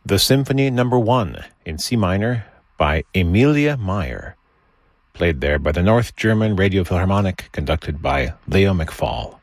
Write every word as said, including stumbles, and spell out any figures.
The Symphony Number One in C minor by Emilia Meyer, played there by the North German Radio Philharmonic, conducted by Leo McFall.